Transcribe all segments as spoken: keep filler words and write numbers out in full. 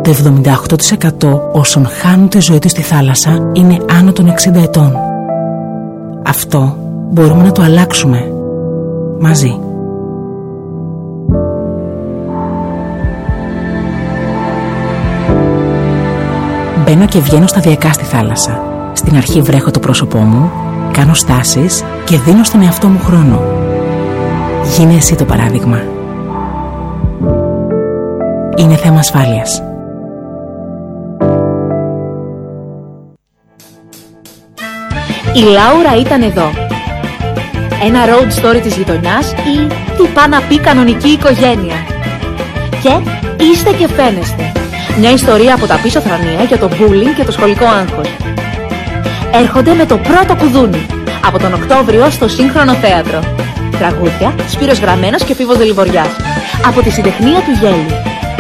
Το εβδομήντα οκτώ τοις εκατό όσων χάνουν τη ζωή τους στη θάλασσα είναι άνω των εξήντα ετών. Αυτό μπορούμε να το αλλάξουμε μαζί. Μπαίνω και βγαίνω σταδιακά στη θάλασσα. Στην αρχή βρέχω το πρόσωπό μου, κάνω στάσεις και δίνω στον εαυτό μου χρόνο. Γίνε εσύ το παράδειγμα. Είναι θέμα ασφάλειας. Η Λάουρα ήταν εδώ. Ένα road story της γειτονιάς ή τι πάει να πει κανονική οικογένεια. Και είστε και φαίνεστε. Μια ιστορία από τα πίσω θρανία για το bullying και το σχολικό άγχος. Έρχονται με το πρώτο κουδούνι. Από τον Οκτώβριο στο Σύγχρονο Θέατρο. Τραγούδια, Σπύρος Γραμμένος και Φίβος Δελιβοριάς. Από τη συντεχνία του Γέλη.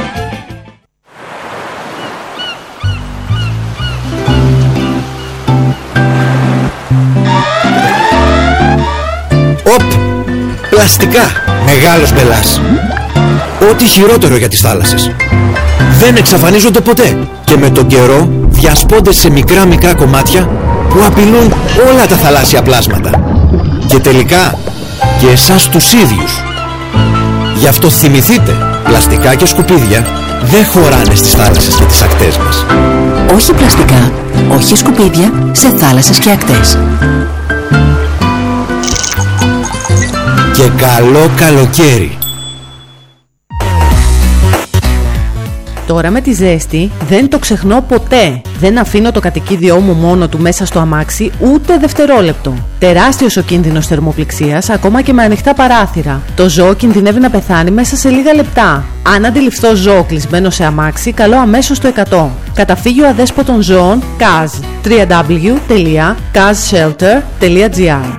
Οπ! Πλαστικά! Μεγάλος μπελάς. Ό,τι χειρότερο για τις θάλασσες. Δεν εξαφανίζονται ποτέ και με τον καιρό διασπώνται σε μικρά μικρά κομμάτια που απειλούν όλα τα θαλάσσια πλάσματα και τελικά και εσάς τους ίδιους. Γι' αυτό θυμηθείτε, πλαστικά και σκουπίδια δεν χωράνε στις θάλασσες και τις ακτές μας. Όχι πλαστικά, όχι σκουπίδια σε θάλασσες και ακτές. Και καλό καλοκαίρι. Τώρα με τη ζέστη δεν το ξεχνώ ποτέ. Δεν αφήνω το κατοικίδιό μου μόνο του μέσα στο αμάξι ούτε δευτερόλεπτο. Τεράστιος ο κίνδυνος θερμοπληξίας ακόμα και με ανοιχτά παράθυρα. Το ζώο κινδυνεύει να πεθάνει μέσα σε λίγα λεπτά. Αν αντιληφθώ ζώο κλεισμένο σε αμάξι, καλώ αμέσως το εκατό. Καταφύγιο Αδέσποτων Ζώων καζ. double-u double-u double-u τελεία καζ σέλτερ τελεία τζι άρ.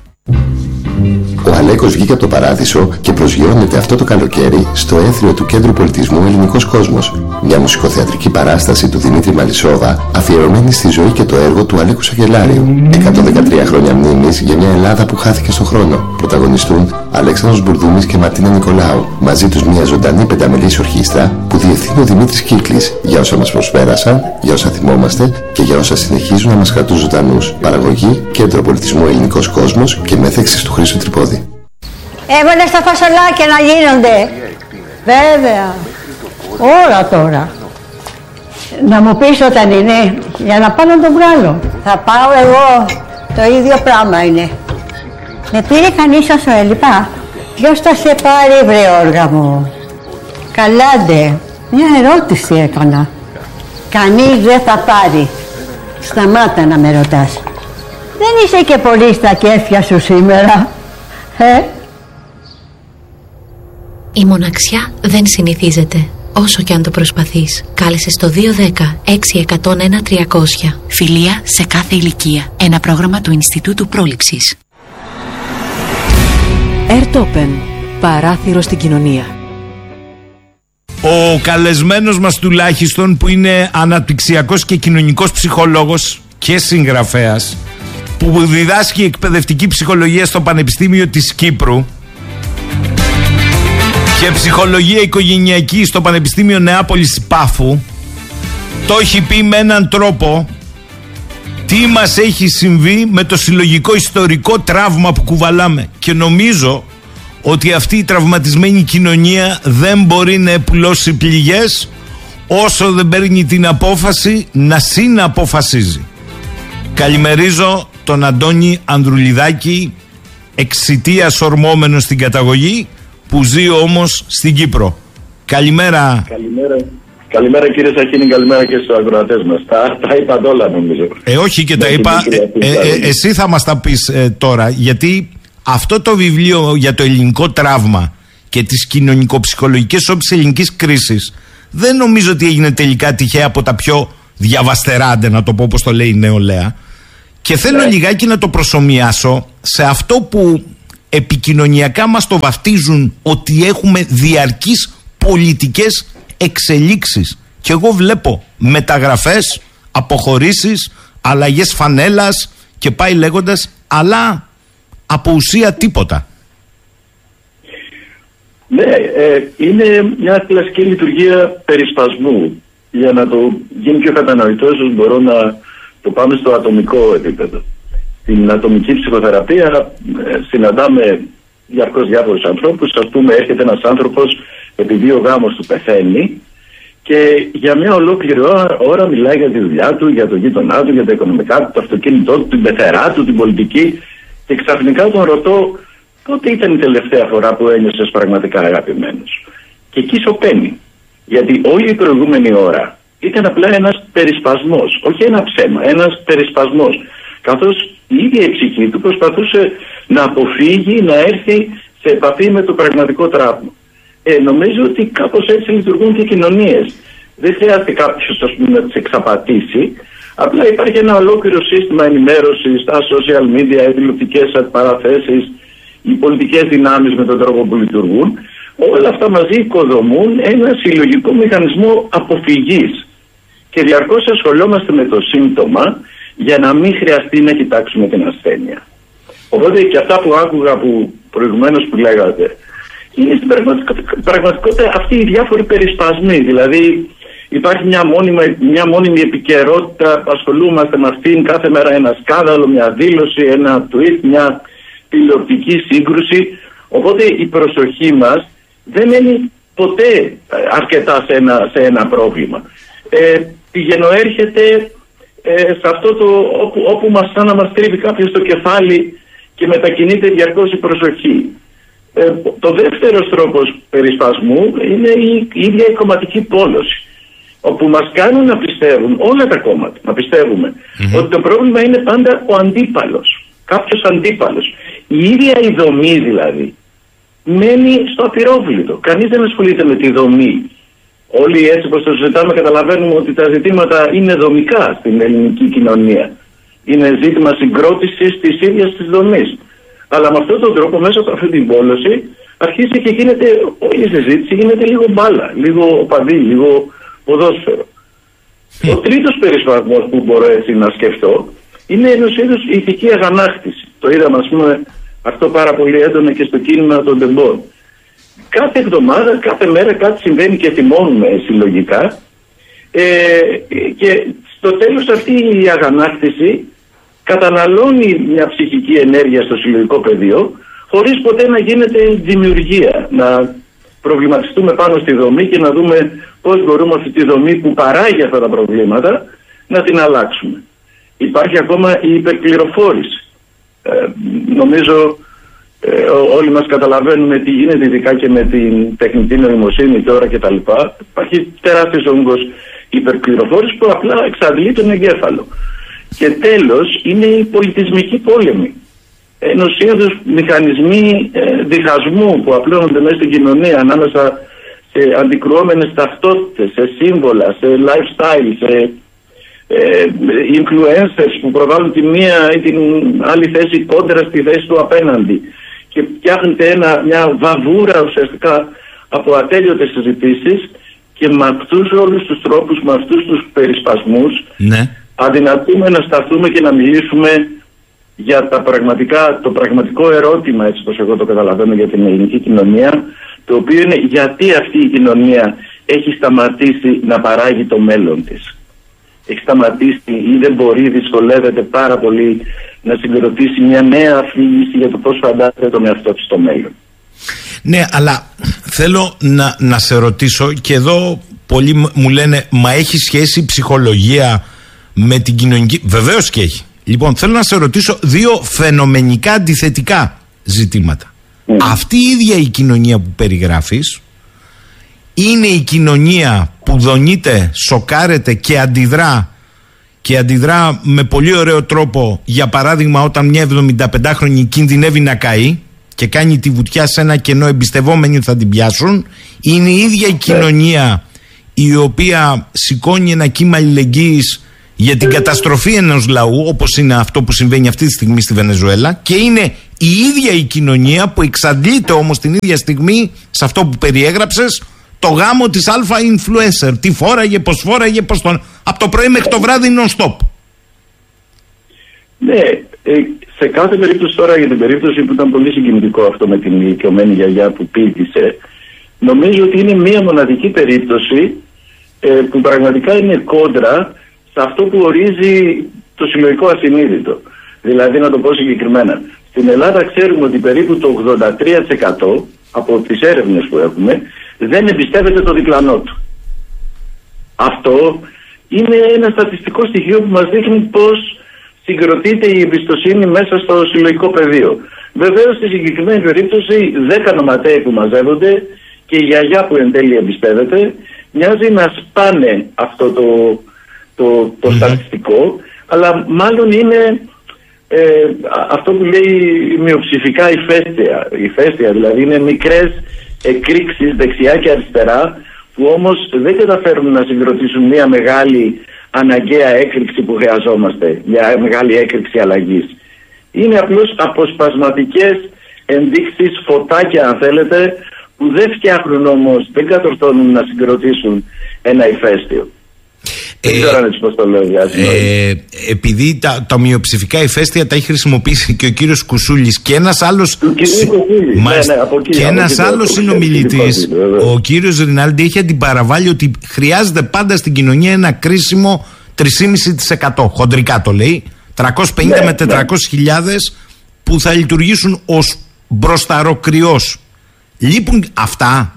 Ο Αλέκος βγήκε από το παράδεισο και προσγειώνεται αυτό το καλοκαίρι στο έθριο του Κέντρου Πολιτισμού Ελληνικός Κόσμος. Μια μουσικοθεατρική παράσταση του Δημήτρη Μαλισσόβα αφιερωμένη στη ζωή και το έργο του Αλέκου Σαγγελάριου. εκατόν δεκατρία χρόνια μνήμης για μια Ελλάδα που χάθηκε στον χρόνο. Πρωταγωνιστούν Αλέξανδρος Μπουρδούμης και Μαρτίνα Νικολάου. Μαζί τους μια ζωντανή πενταμελής ορχήστρα που διευθύνει ο Δημήτρης Κύκλης για όσα μας προσπέρασαν, για όσα θυμόμαστε και για όσα συνεχίζουν να μας κρατούν ζωντανούς. Παραγωγή Κέντρο Πολιτισμού Ελληνικός Κόσμος και μέθεξης του Χρήστου Τρυπόδη. Έβαλες τα φασολάκια να γίνονται. Βέβαια. Όλα τώρα. Να μου πεις όταν είναι, για να πάω να τον βγάλω. Θα πάω εγώ. Το ίδιο πράγμα είναι. Με πήρε κανείς όσο έλειπα. Ποιος θα σε πάρει, βρε όργα μου. Καλάντε. Μια ερώτηση έκανα. Κανείς δεν θα πάρει. Σταμάτα να με ρωτάς. Δεν είσαι και πολύ στα κέφια σου σήμερα. Ε? Η μοναξιά δεν συνηθίζεται, όσο και αν το προσπαθείς. Κάλεσε στο δύο ένα μηδέν έξι ένα μηδέν ένα τριακόσια. Φιλία σε κάθε ηλικία. Ένα πρόγραμμα του Ινστιτούτου Πρόληψης. Airtopen. Παράθυρο στην κοινωνία. Ο καλεσμένος μας τουλάχιστον, που είναι αναπτυξιακός και κοινωνικός ψυχολόγος και συγγραφέας, που διδάσκει εκπαιδευτική ψυχολογία στο Πανεπιστήμιο της Κύπρου και ψυχολογία οικογενειακή στο Πανεπιστήμιο Νεάπολης Πάφου, το έχει πει με έναν τρόπο τι μας έχει συμβεί με το συλλογικό ιστορικό τραύμα που κουβαλάμε. Και νομίζω ότι αυτή η τραυματισμένη κοινωνία δεν μπορεί να επουλώσει πληγές όσο δεν παίρνει την απόφαση να συναποφασίζει. Καλημερίζω τον Αντώνη Ανδρουλιδάκη, εξιτίας ορμόμενο στην καταγωγή, που ζει όμως στην Κύπρο. Καλημέρα. Καλημέρα. Καλημέρα κύριε Σαχίνη, καλημέρα και στους ακροατές μας. Τα, τα είπατε όλα νομίζω. Ε, όχι και τα είπα, ε, ε, ε, εσύ θα μας τα πεις ε, τώρα, γιατί αυτό το βιβλίο για το ελληνικό τραύμα και τις κοινωνικοψυχολογικές όψεις ελληνικής κρίσης δεν νομίζω ότι έγινε τελικά τυχαία από τα πιο διαβαστερά, να το πω όπως το λέει η νεολαία. Και θέλω yeah. λιγάκι να το προσομοιάσω σε αυτό που επικοινωνιακά μας το βαφτίζουν, ότι έχουμε διαρκείς πολιτικές εξελίξεις. Και εγώ βλέπω μεταγραφές, αποχωρήσεις, αλλαγές φανέλας και πάει λέγοντας, αλλά από ουσία τίποτα. Ναι, ε, είναι μια κλασική λειτουργία περισπασμού. για να το γίνει πιο κατανοητό, ίσως μπορώ να το πάμε στο ατομικό επίπεδο. Στην ατομική ψυχοθεραπεία ε, συναντάμε διαρκώς διάφορους ανθρώπους. Ας πούμε, έρχεται ένας άνθρωπος επειδή ο γάμος του πεθαίνει και για μια ολόκληρη ώρα, ώρα μιλάει για τη δουλειά του, για τον γείτονά του, για τα οικονομικά του, το αυτοκίνητό του, την πεθερά του, την πολιτική, και ξαφνικά τον ρωτώ πότε ήταν η τελευταία φορά που ένιωσες πραγματικά αγαπημένος. Και εκεί σωπαίνει. Γιατί όλη η προηγούμενη ώρα ήταν απλά ένας περισπασμός, όχι ένα ψέμα, ένας περισπασμός. Καθώς η ίδια η ψυχή του προσπαθούσε να αποφύγει να έρθει σε επαφή με το πραγματικό τραύμα. Ε, νομίζω ότι κάπως έτσι λειτουργούν και οι κοινωνίες. Δεν χρειάζεται κάποιος, ας πούμε, να τις εξαπατήσει. Απλά υπάρχει ένα ολόκληρο σύστημα ενημέρωσης, τα social media, οι τηλεοπτικές αντιπαραθέσεις, οι πολιτικές δυνάμεις με τον τρόπο που λειτουργούν. Όλα αυτά μαζί οικοδομούν ένα συλλογικό μηχανισμό αποφυγής. Και διαρκώς ασχολόμαστε με το σύμπτωμα για να μην χρειαστεί να κοιτάξουμε την ασθένεια. Οπότε και αυτά που άκουγα που προηγουμένως που λέγατε, είναι στην πραγματικότητα, πραγματικότητα αυτοί οι διάφοροι περισπασμοί. Δηλαδή υπάρχει μια μόνιμη, μια μόνιμη επικαιρότητα, ασχολούμαστε με αυτήν κάθε μέρα, ένα σκάνδαλο, μια δήλωση, ένα tweet, μια τηλεοπτική σύγκρουση. Οπότε η προσοχή μας δεν μένει ποτέ αρκετά σε ένα, σε ένα πρόβλημα. Ε, πηγαίνω έρχεται ε, σε αυτό το όπου, όπου μας σαν να μας τρίβει κάποιος το κεφάλι και μετακινείται διαρκώς η προσοχή. Ε, το δεύτερος τρόπος περισπασμού είναι η, η ίδια η κομματική πόλωση, όπου μας κάνουν να πιστεύουν όλα τα κόμματα, να πιστεύουμε mm-hmm. ότι το πρόβλημα είναι πάντα ο αντίπαλος, κάποιος αντίπαλος. Η ίδια η δομή δηλαδή μένει στο απειρόβλητο. Κανείς δεν ασχολείται με τη δομή. Όλοι έτσι όπως το συζητάμε καταλαβαίνουμε ότι τα ζητήματα είναι δομικά στην ελληνική κοινωνία. Είναι ζήτημα συγκρότησης της ίδιας της δομής. Αλλά με αυτόν τον τρόπο, μέσα από αυτή την πόλωση, αρχίζει και γίνεται, όλη η συζήτηση γίνεται λίγο μπάλα, λίγο οπαδί, λίγο ποδόσφαιρο. Mm. Ο τρίτος περισπασμός που μπορώ έτσι να σκεφτώ είναι ενός είδους η ηθική αγανάκτηση. Το είδαμε, ας πούμε, αυτό πάρα πολύ έντονα και στο κίνημα των τεμπών. Κάθε εβδομάδα, κάθε μέρα κάτι συμβαίνει και θυμώνουμε συλλογικά ε, και στο τέλος αυτή η αγανάκτηση καταναλώνει μια ψυχική ενέργεια στο συλλογικό πεδίο χωρίς ποτέ να γίνεται δημιουργία, να προβληματιστούμε πάνω στη δομή και να δούμε πώς μπορούμε αυτή τη δομή που παράγει αυτά τα προβλήματα να την αλλάξουμε. Υπάρχει ακόμα η υπερπληροφόρηση. Ε, νομίζω ε, όλοι μας καταλαβαίνουμε τι γίνεται, ειδικά και με την τεχνητή νοημοσύνη τώρα κτλ. Υπάρχει τεράστιος όγκος υπερπληροφόρηση που απλά εξαντλεί τον εγκέφαλο. Και τέλος είναι η πολιτισμική πόλεμη. Ενός είδους μηχανισμοί ε, διχασμού που απλώνονται μέσα στην κοινωνία ανάμεσα σε αντικρουόμενες ταυτότητες, σε σύμβολα, σε lifestyle, σε ε, influencers που προβάλλουν τη μία ή την άλλη θέση κόντρα στη θέση του απέναντι. Και φτιάχνεται ένα, μια βαβούρα ουσιαστικά από ατέλειωτες συζητήσεις και με αυτούς όλους τους τρόπους, με αυτούς τους περισπασμούς, ναι, αδυνατούμε να σταθούμε και να μιλήσουμε για τα πραγματικά, το πραγματικό ερώτημα, έτσι όπως εγώ το καταλαβαίνω, για την ελληνική κοινωνία, το οποίο είναι γιατί αυτή η κοινωνία έχει σταματήσει να παράγει το μέλλον της. Έχει σταματήσει ή δεν μπορεί, δυσκολεύεται πάρα πολύ να συγκροτήσει μια νέα αφήγηση για το πώς φαντάζεται τον εαυτό της στο μέλλον. Ναι, αλλά θέλω να, να σε ρωτήσω, και εδώ πολλοί μου λένε, μα έχει σχέση η ψυχολογία με την κοινωνική? Βεβαίως και έχει. Λοιπόν, θέλω να σε ρωτήσω δύο φαινομενικά αντιθετικά ζητήματα. Mm. Αυτή η ίδια η κοινωνία που περιγράφεις είναι η κοινωνία που δονείται, σοκάρεται και αντιδρά, και αντιδρά με πολύ ωραίο τρόπο, για παράδειγμα όταν μια εβδομηνταπεντάχρονη κινδυνεύει να καεί και κάνει τη βουτιά σε ένα κενό εμπιστευόμενοι θα την πιάσουν. Είναι η ίδια η κοινωνία η οποία σηκώνει ένα κύμα αλληλεγγύης για την καταστροφή ενός λαού, όπως είναι αυτό που συμβαίνει αυτή τη στιγμή στη Βενεζουέλα, και είναι η ίδια η κοινωνία που εξαντλείται όμως την ίδια στιγμή σε αυτό που περιέγραψες, το γάμο της αλφα influencer. Τι φόραγε, πως φόραγε, πως τον... από το πρωί μέχρι το βράδυ non-stop. Ναι, ε, σε κάθε περίπτωση τώρα, για την περίπτωση που ήταν πολύ συγκινητικό αυτό με την ηλικιωμένη γιαγιά που πήδησε, νομίζω ότι είναι μία μοναδική περίπτωση ε, που πραγματικά είναι κόντρα σε αυτό που ορίζει το συλλογικό ασυνείδητο. Δηλαδή, να το πω συγκεκριμένα, στην Ελλάδα ξέρουμε ότι περίπου το ογδόντα τρία τοις εκατό από τις έρευνες που έχουμε δεν εμπιστεύεται το διπλανό του. Αυτό είναι ένα στατιστικό στοιχείο που μας δείχνει πώς συγκροτείται η εμπιστοσύνη μέσα στο συλλογικό πεδίο. Βεβαίως, στη συγκεκριμένη περίπτωση, δέκα νοματέοι που μαζεύονται και η γιαγιά που εν τέλει εμπιστεύεται, μοιάζει να σπάνε αυτό το, το, το mm-hmm. στατιστικό, αλλά μάλλον είναι ε, αυτό που λέει μειοψηφικά ηφαίστεια. Ηφαίστεια, δηλαδή είναι μικρές εκρήξεις δεξιά και αριστερά, που όμως δεν καταφέρουν να συγκροτήσουν μια μεγάλη αναγκαία έκρηξη που χρειαζόμαστε, μια μεγάλη έκρηξη αλλαγής. Είναι απλώς αποσπασματικές ενδείξεις, φωτάκια αν θέλετε, που δεν φτιάχνουν όμως, δεν κατορθώνουν να συγκροτήσουν ένα ηφαίστειο. Ε, δεν ξέρω αν έτσι πώς το λέω. Ε, επειδή τα, τα μειοψηφικά ηφαίστεια τα έχει χρησιμοποιήσει και ο κύριος Κουσούλης και ένας άλλος, συ... Μάλιστα, ναι, ναι, από εκεί, και ένας άλλος συνομιλητής, ο κύριος Ρινάλντι, έχει αντιπαραβάλει ότι χρειάζεται πάντα στην κοινωνία ένα κρίσιμο τρία κόμμα πέντε τοις εκατό. Χοντρικά το λέει, τριακόσιες πενήντα ναι, με τετρακόσιες χιλιάδες ναι. που θα λειτουργήσουν ως μπροσταροκριός. Λείπουν αυτά?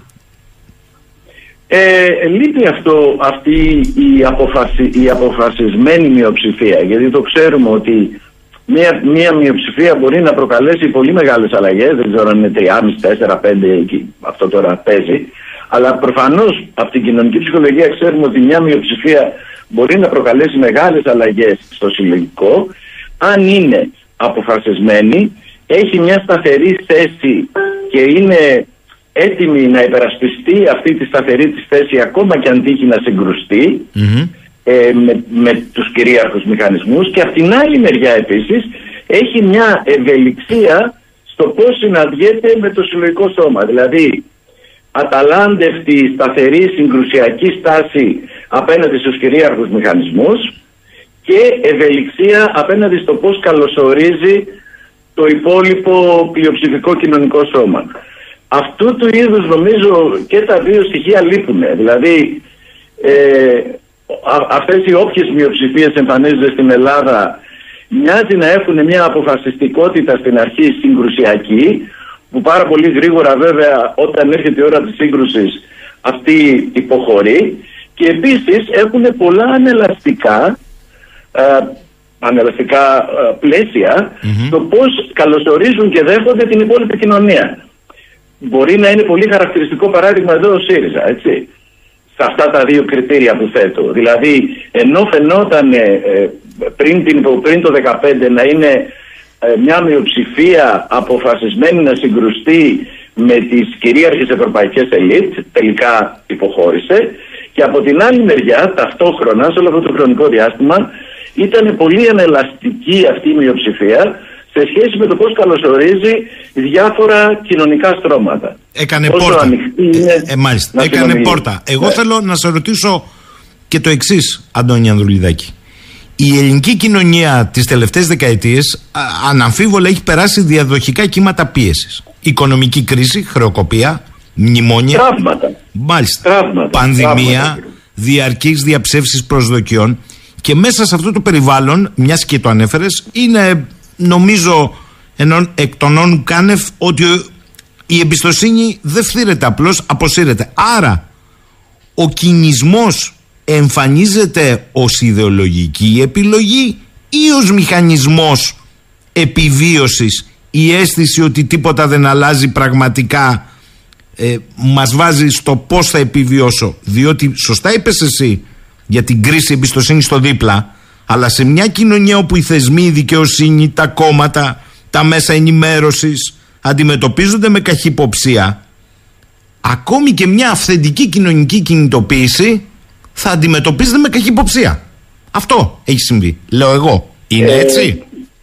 Ε, λείπει αυτό, αυτή η, αποφασι, η αποφασισμένη μειοψηφία, γιατί το ξέρουμε ότι μια, μια μειοψηφία μπορεί να προκαλέσει πολύ μεγάλες αλλαγές, δεν ξέρω αν είναι τρία κόμμα πέντε, τέσσερα, πέντε, αυτό τώρα παίζει, αλλά προφανώς από την κοινωνική ψυχολογία ξέρουμε ότι μια μειοψηφία μπορεί να προκαλέσει μεγάλες αλλαγές στο συλλογικό, αν είναι αποφασισμένη, έχει μια σταθερή θέση και είναι έτοιμη να υπερασπιστεί αυτή τη σταθερή της θέση ακόμα και αν τύχει να συγκρουστεί mm-hmm. ε, με, με τους κυρίαρχους μηχανισμούς, και από την άλλη μεριά επίσης έχει μια ευελιξία στο πώς συναντιέται με το συλλογικό σώμα. Δηλαδή αταλάντευτη, σταθερή, συγκρουσιακή στάση απέναντι στους κυρίαρχους μηχανισμούς και ευελιξία απέναντι στο πώς καλωσορίζει το υπόλοιπο πλειοψηφικό κοινωνικό σώμα. Αυτού του είδους νομίζω και τα δύο στοιχεία λείπουν. Δηλαδή ε, α, αυτές οι όποιες μειοψηφίες εμφανίζονται στην Ελλάδα μοιάζει να έχουν μια αποφασιστικότητα στην αρχή συγκρουσιακή, που πάρα πολύ γρήγορα βέβαια όταν έρχεται η ώρα της σύγκρουσης αυτή υποχωρεί, και επίσης έχουν πολλά ανελαστικά ε, ανελαστικά ε, πλαίσια mm-hmm. το πώς καλωσορίζουν και δέχονται την υπόλοιπη κοινωνία. Μπορεί να είναι πολύ χαρακτηριστικό παράδειγμα εδώ ο ΣΥΡΙΖΑ, έτσι, σε αυτά τα δύο κριτήρια που θέτω. Δηλαδή, ενώ φαινόταν ε, πριν, την, πριν το δεκαπέντε να είναι ε, μια μειοψηφία αποφασισμένη να συγκρουστεί με τις κυρίαρχες ευρωπαϊκές ελίτ, τελικά υποχώρησε, και από την άλλη μεριά, ταυτόχρονα, σε όλο αυτό το χρονικό διάστημα, ήταν πολύ ανελαστική αυτή η μειοψηφία σε σχέση με το πώς καλωσορίζει διάφορα κοινωνικά στρώματα. Έκανε Όσο πόρτα. Είναι, ε, ε, μάλιστα, έκανε πόρτα. Εγώ ναι. θέλω να σε ρωτήσω και το εξής, Αντώνη Ανδρουλιδάκη. Η ελληνική κοινωνία τις τελευταίες δεκαετίες α, αναμφίβολα έχει περάσει διαδοχικά κύματα πίεσης. Οικονομική κρίση, χρεοκοπία, μνημόνια, τραύματα. Μάλιστα, τραύματα. πανδημία, τραύματα. διαρκείς διαψεύσεις προσδοκιών, και μέσα σε αυτό το περιβάλλον, μιας και το ανέφερες, είναι νομίζω ενώ, εκ των όνου κάνευ ότι η εμπιστοσύνη δεν φθήρεται, απλώς αποσύρεται. Άρα ο κινησμός εμφανίζεται ως ιδεολογική επιλογή ή ως μηχανισμός επιβίωσης? Η αίσθηση ότι τίποτα δεν αλλάζει πραγματικά ε, μας βάζει στο πώς θα επιβιώσω, διότι σωστά είπες εσύ για την κρίση εμπιστοσύνη στο δίπλα, αλλά σε μια κοινωνία όπου οι θεσμοί, η δικαιοσύνη, τα κόμματα, τα μέσα ενημέρωσης αντιμετωπίζονται με καχυποψία, ακόμη και μια αυθεντική κοινωνική κινητοποίηση θα αντιμετωπίζεται με καχυποψία. Αυτό έχει συμβεί, λέω εγώ. Είναι ε, έτσι?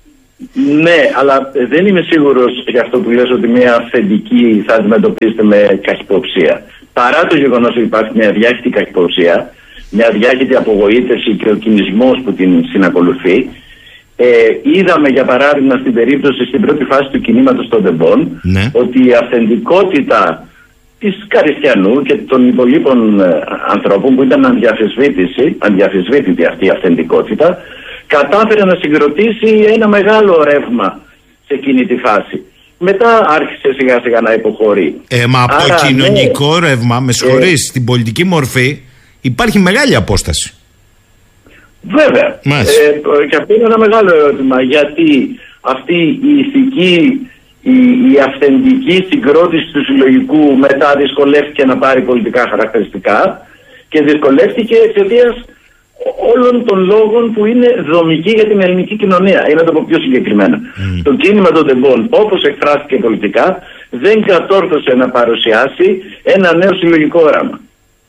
Ναι, αλλά δεν είμαι σίγουρος για αυτό που λες ότι μια αυθεντική θα αντιμετωπίζεται με καχυποψία. Παρά το γεγονός ότι υπάρχει μια διάχυτη καχυποψία, μια διάχυτη απογοήτευση και ο κινησμός που την συνακολουθεί. Ε, είδαμε για παράδειγμα στην περίπτωση, στην πρώτη φάση του κινήματος των ΔΕΜΠΟΝ, ναι. ότι η αυθεντικότητα της Καριστιανού και των υπολείπων ε, ανθρώπων που ήταν αδιαφυσβήτητη αυτή η αυθεντικότητα, κατάφερε να συγκροτήσει ένα μεγάλο ρεύμα σε εκείνη τη φάση. Μετά άρχισε σιγά σιγά να υποχωρεί. Ε, μα από Άρα, το κοινωνικό ναι, ρεύμα, με συγχωρείς, ε, στην πολιτική μορφή υπάρχει μεγάλη απόσταση. Βέβαια. Ε, και αυτό είναι ένα μεγάλο ερώτημα. Γιατί αυτή η ηθική, η, η αυθεντική συγκρότηση του συλλογικού μετά δυσκολεύτηκε να πάρει πολιτικά χαρακτηριστικά και δυσκολεύτηκε εξαιτίας όλων των λόγων που είναι δομικοί για την ελληνική κοινωνία. Ή να το πω πιο συγκεκριμένα. Mm. Το κίνημα των τεμπών, όπως εκφράστηκε πολιτικά, δεν κατόρθωσε να παρουσιάσει ένα νέο συλλογικό όραμα.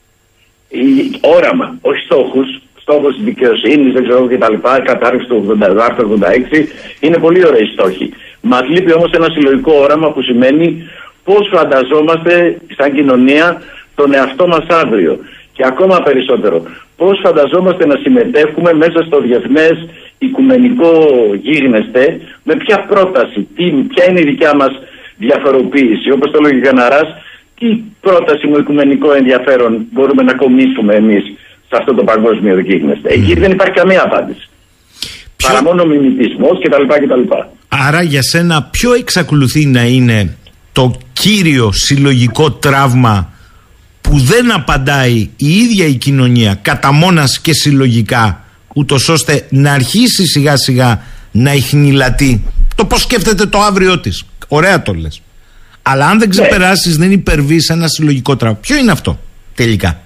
Η, όραμα, όχι στόχους. Στόχος της δικαιοσύνης, δεν ξέρω και τα λοιπά, κατάρριξη του ογδόντα έξι, είναι πολύ ωραίοι στόχοι. Μας λείπει όμως ένα συλλογικό όραμα που σημαίνει πώς φανταζόμαστε σαν κοινωνία τον εαυτό μας αύριο. Και ακόμα περισσότερο, πώς φανταζόμαστε να συμμετέχουμε μέσα στο διεθνές οικουμενικό γίγνεσθε, με ποια πρόταση, τι, ποια είναι η δικιά μας διαφοροποίηση. Όπως το λέγει Καναράς, τι πρόταση με οικουμενικό ενδιαφέρον μπορούμε να κομίσουμε εμείς σε αυτό το παγκόσμιο γίγνεσθε. Εκεί mm. δεν υπάρχει καμία απάντηση. Ποιο... Παρά μόνο μιμητισμός κτλ. κτλ. Άρα για σένα ποιο εξακολουθεί να είναι το κύριο συλλογικό τραύμα που δεν απαντάει η ίδια η κοινωνία κατά μόνας και συλλογικά, ούτως ώστε να αρχίσει σιγά σιγά να ιχνηλατεί το πώς σκέφτεται το αύριο της? Ωραία το λες. Αλλά αν δεν ξεπεράσεις, ναι, δεν υπερβείς ένα συλλογικό τραύμα. Ποιο είναι αυτό τελικά?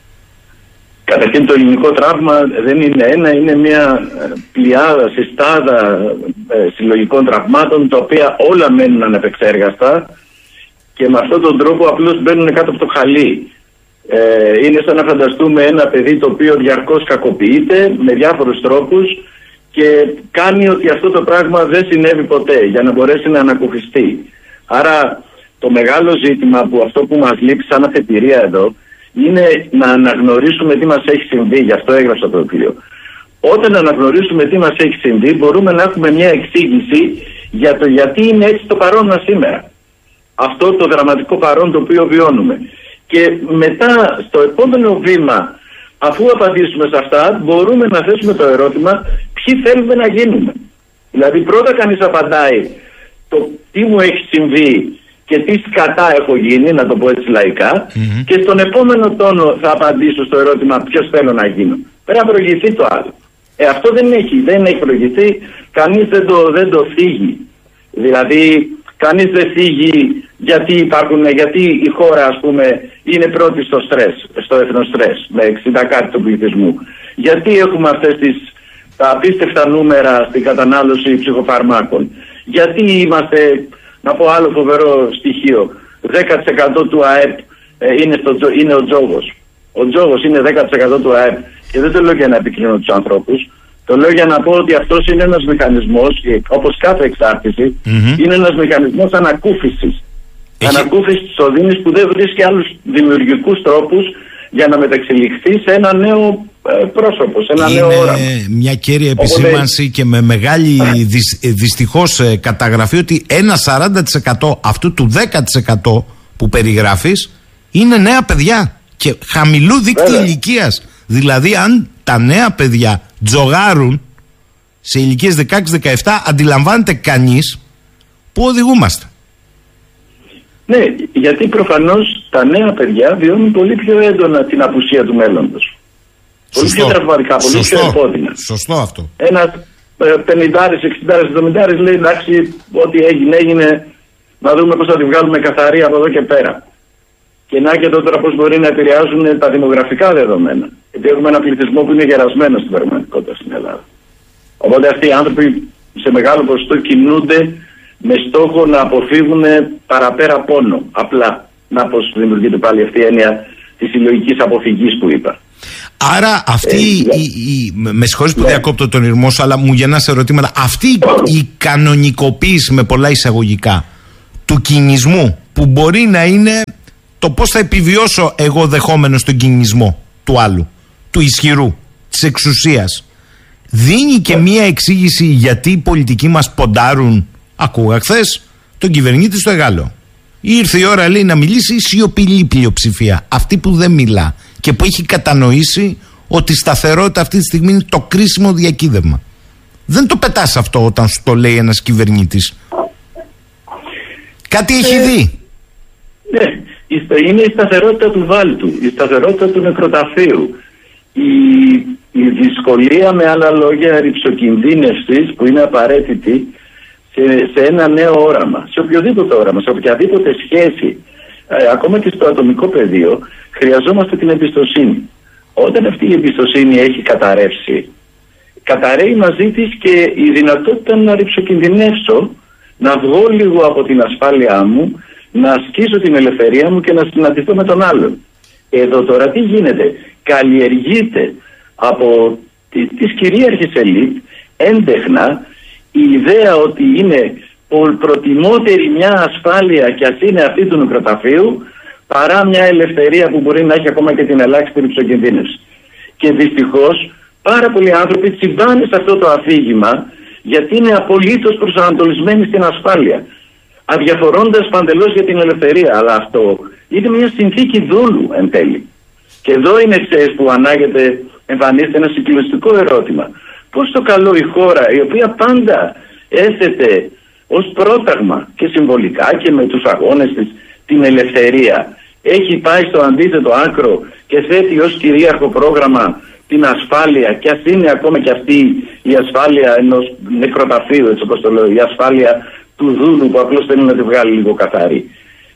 Καταρχήν το ελληνικό τραύμα δεν είναι ένα, είναι μια πλειάδα, συστάδα ε, συλλογικών τραυμάτων, τα οποία όλα μένουν ανεπεξέργαστα και με αυτόν τον τρόπο απλώς μπαίνουν κάτω από το χαλί. Ε, είναι σαν να φανταστούμε ένα παιδί το οποίο διαρκώς κακοποιείται με διάφορους τρόπους και κάνει ότι αυτό το πράγμα δεν συνέβη ποτέ για να μπορέσει να ανακουφιστεί. Άρα το μεγάλο ζήτημα, που αυτό που μας λείπει σαν αφετηρία εδώ, είναι να αναγνωρίσουμε τι μας έχει συμβεί. Γι' αυτό έγραψα το βιβλίο. Όταν αναγνωρίσουμε τι μας έχει συμβεί, μπορούμε να έχουμε μια εξήγηση για το γιατί είναι έτσι το παρόν μας σήμερα. Αυτό το δραματικό παρόν το οποίο βιώνουμε. Και μετά στο επόμενο βήμα, αφού απαντήσουμε σε αυτά, μπορούμε να θέσουμε το ερώτημα ποιοι θέλουμε να γίνουμε. Δηλαδή πρώτα κανείς απαντάει το τι μου έχει συμβεί και τι σκατά έχω γίνει, να το πω έτσι λαϊκά, mm-hmm. και στον επόμενο τόνο θα απαντήσω στο ερώτημα ποιος θέλω να γίνω. Πρέπει να προηγηθεί το άλλο. Ε, αυτό δεν έχει, δεν έχει προηγηθεί, κανείς δεν το, δεν το θίγει. Δηλαδή, κανείς δεν θίγει γιατί υπάρχουν, γιατί η χώρα, ας πούμε, είναι πρώτη στο στρες, στο εθνοστρες, με εξήντα κάτι του πληθυσμού. Γιατί έχουμε αυτές τις, τα απίστευτα νούμερα στην κατανάλωση ψυχοφαρμάκων. Γιατί είμαστε... Να πω άλλο φοβερό στοιχείο. δέκα τοις εκατό του ΑΕΠ ε, είναι, στο, είναι ο τζόγος. Ο τζόγος είναι δέκα τοις εκατό του ΑΕΠ. Και δεν το λέω για να επικρίνω τους ανθρώπους. Το λέω για να πω ότι αυτός είναι ένας μηχανισμός, όπως κάθε εξάρτηση, mm-hmm. είναι ένας μηχανισμός ανακούφισης. Έχει... Ανακούφισης της οδύνης που δεν βρίσκει άλλους δημιουργικούς τρόπους για να μεταξελιχθεί σε ένα νέο ε, πρόσωπο, σε ένα είναι νέο όραμα. Είναι μια κέρια επισήμανση. Οπότε... και με μεγάλη δυσ, δυστυχώς ε, καταγραφή ότι ένα σαράντα τοις εκατό αυτού του δέκα τοις εκατό που περιγράφεις είναι νέα παιδιά και χαμηλού δίκτυου ηλικίας. Δηλαδή αν τα νέα παιδιά τζογάρουν σε ηλικίες δεκαέξι δεκαεπτά, αντιλαμβάνεται κανείς πού οδηγούμαστε. Ναι, γιατί προφανώς τα νέα παιδιά βιώνουν πολύ πιο έντονα την απουσία του μέλλοντος. Πολύ πιο τραυματικά, πολύ πιο επώδυνα. Σωστό αυτό. Ένας πενηντάρης, εξηντάρης, εβδομηντάρης λέει εντάξει, ό,τι έγινε, έγινε, να δούμε πώς θα τη βγάλουμε καθαρή από εδώ και πέρα. Και να και τώρα πώς μπορεί να επηρεάζουν τα δημογραφικά δεδομένα. Γιατί έχουμε ένα πληθυσμό που είναι γερασμένο στην πραγματικότητα στην Ελλάδα. Οπότε αυτοί οι άνθρωποι σε μεγάλο ποσοστό κινούνται με στόχο να αποφύγουν παραπέρα πόνο. Απλά. Να πώς δημιουργείται πάλι αυτή η έννοια της συλλογικής αποφυγής που είπα. Άρα αυτή ε, η, η, με συγχωρείς που ναι. διακόπτω τον ήρμό σου, αλλά μου γεννάς ερωτήματα. Αυτή η, η κανονικοποίηση με πολλά εισαγωγικά του κινησμού, που μπορεί να είναι το πώς θα επιβιώσω εγώ δεχόμενος τον κινησμό του άλλου, του ισχυρού, της εξουσίας, δίνει και μία εξήγηση γιατί οι πολιτικοί μας ποντάρουν. Ακούγα χθες τον κυβερνήτη στο Εγάλεο. Ήρθε η ώρα, λέει, να μιλήσει η σιωπηλή πλειοψηφία. Αυτή που δεν μιλά και που έχει κατανοήσει ότι η σταθερότητα αυτή τη στιγμή είναι το κρίσιμο διακύβευμα. Δεν το πετάς αυτό όταν σου το λέει ένας κυβερνήτης. Κάτι έχει ε, δει. Ναι, είναι η σταθερότητα του βάλτου, η σταθερότητα του νεκροταφείου. Η, η δυσκολία, με άλλα λόγια, ρυψοκινδύνευσης που είναι απαραίτητη σε, σε ένα νέο όραμα, σε οποιοδήποτε όραμα, σε οποιαδήποτε σχέση, ε, ακόμα και στο ατομικό πεδίο, χρειαζόμαστε την εμπιστοσύνη. Όταν αυτή η εμπιστοσύνη έχει καταρρεύσει, καταραίει μαζί της και η δυνατότητα να ρυψοκινδυνεύσω, να βγω λίγο από την ασφάλειά μου, να ασκήσω την ελευθερία μου και να συναντηθώ με τον άλλον. Εδώ τώρα τι γίνεται? Καλλιεργείται από τις κυρίαρχες ελίτ έντεχνα η ιδέα ότι είναι προτιμότερη μια ασφάλεια, κι ας είναι αυτή του νεκροταφείου, παρά μια ελευθερία που μπορεί να έχει ακόμα και την ελάχιστη ρυψοκινδύνευση. Και δυστυχώς πάρα πολλοί άνθρωποι τσιμπάνε σε αυτό το αφήγημα, γιατί είναι απολύτως προσανατολισμένοι στην ασφάλεια, αδιαφορώντας παντελώς για την ελευθερία. Αλλά αυτό είναι μια συνθήκη δούλου εν τέλει. Και εδώ είναι, ξέρεις, που ανάγεται, εμφανίζεται ένα συγκλονιστικό ερώτημα. Πώς το καλό η χώρα, η οποία πάντα έθετε ως πρόταγμα και συμβολικά και με τους αγώνες της την ελευθερία, έχει πάει στο αντίθετο άκρο και θέτει ως κυρίαρχο πρόγραμμα την ασφάλεια, και ας είναι ακόμα και αυτή η ασφάλεια ενός νεκροταφείου, έτσι όπως το λέω, η ασφάλεια του δούλου που απλώς θέλει να τη βγάλει λίγο καθαρή.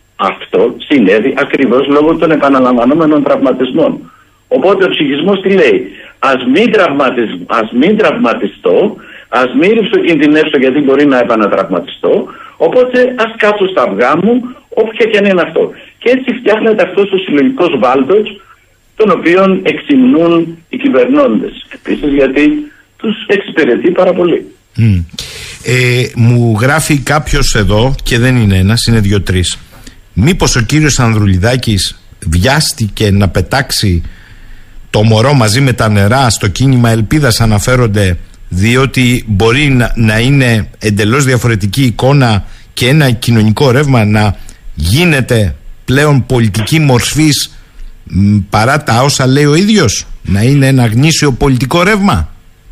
Αυτό συνέβη ακριβώς λόγω των επαναλαμβανόμενων τραυματισμών. Οπότε ο ψυχισμός τι λέει? Ας μην, τραυματισ... ας μην τραυματιστώ, ας μην ρυψοκινδυνεύσω γιατί μπορεί να επανατραυματιστώ, οπότε ας κάτσω στα αυγά μου, όποια και αν είναι αυτό. Και έτσι φτιάχνεται αυτός ο συλλογικός βάλτος, τον οποίον εξυμνούν οι κυβερνώντες. Επίσης γιατί τους εξυπηρετεί πάρα πολύ. Mm. Ε, μου γράφει κάποιος εδώ, και δεν είναι ένας, είναι δύο-τρεις. Μήπως ο κύριος Ανδρουλιδάκης βιάστηκε να πετάξει το μωρό μαζί με τα νερά στο κίνημα Ελπίδας, αναφέρονται, διότι μπορεί να, να είναι εντελώς διαφορετική εικόνα και ένα κοινωνικό ρεύμα να γίνεται πλέον πολιτική μορφής μ, παρά τα όσα λέει ο ίδιος, να είναι ένα γνήσιο πολιτικό ρεύμα?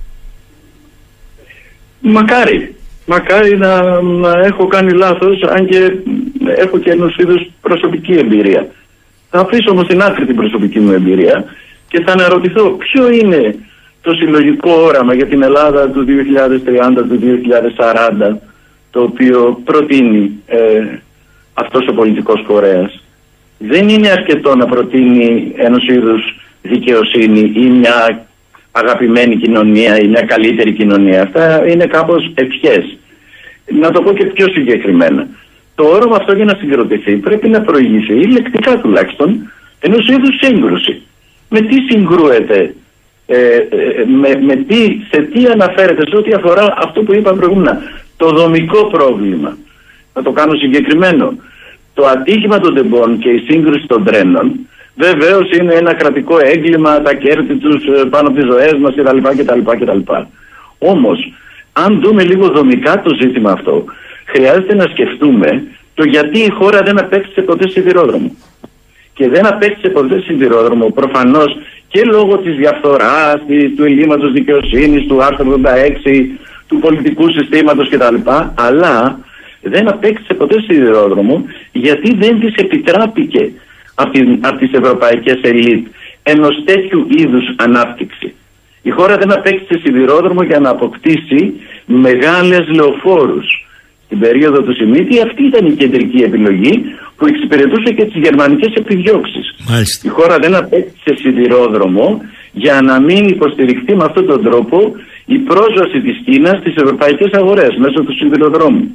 Μακάρι. Μακάρι να, να έχω κάνει λάθος, αν και έχω και ενός είδους προσωπική εμπειρία. Θα αφήσω όμως στην άκρη την προσωπική μου εμπειρία και θα αναρωτηθώ ποιο είναι το συλλογικό όραμα για την Ελλάδα του δύο χιλιάδες τριάντα, του δύο χιλιάδες σαράντα, το οποίο προτείνει ε, αυτός ο πολιτικός φορέας. Δεν είναι αρκετό να προτείνει ενός είδους δικαιοσύνη ή μια αγαπημένη κοινωνία ή μια καλύτερη κοινωνία. Αυτά είναι κάπως ευχές. Να το πω και πιο συγκεκριμένα. Το όραμα αυτό για να συγκροτηθεί πρέπει να προηγηθεί, λεκτικά τουλάχιστον, ενός είδους σύγκρουση. Με τι συγκρούεται, ε, ε, με, με τι, σε τι αναφέρεται σε ό,τι αφορά αυτό που είπα προηγούμενα, το δομικό πρόβλημα. Να το κάνω συγκεκριμένο. Το ατύχημα των τεμπών και η σύγκρουση των τρένων βεβαίως είναι ένα κρατικό έγκλημα, τα κέρδη τους πάνω από τις ζωές μας κτλ. κτλ, κτλ. Όμως, αν δούμε λίγο δομικά το ζήτημα αυτό, χρειάζεται να σκεφτούμε το γιατί η χώρα δεν απέκτησε ποτέ σιδηρόδρομο. Και δεν απέκτησε ποτέ σιδηρόδρομο προφανώς και λόγω της διαφθοράς, του ελλείμματος δικαιοσύνης, του άρθρου ογδόντα έξι, του πολιτικού συστήματος κτλ. Αλλά δεν απέκτησε ποτέ σιδηρόδρομο γιατί δεν της επιτράπηκε από, την, από τις ευρωπαϊκές ελίτ ενός τέτοιου είδους ανάπτυξη. Η χώρα δεν απέκτησε σιδηρόδρομο για να αποκτήσει μεγάλες λεωφόρους. Στην περίοδο του Σιμίτη αυτή ήταν η κεντρική επιλογή που εξυπηρετούσε και τις γερμανικές επιδιώξεις. Μάλιστα. Η χώρα δεν απέκτησε σιδηρόδρομο για να μην υποστηριχθεί με αυτόν τον τρόπο η πρόσβαση της Κίνας στις ευρωπαϊκές αγορές μέσω του σιδηροδρόμου.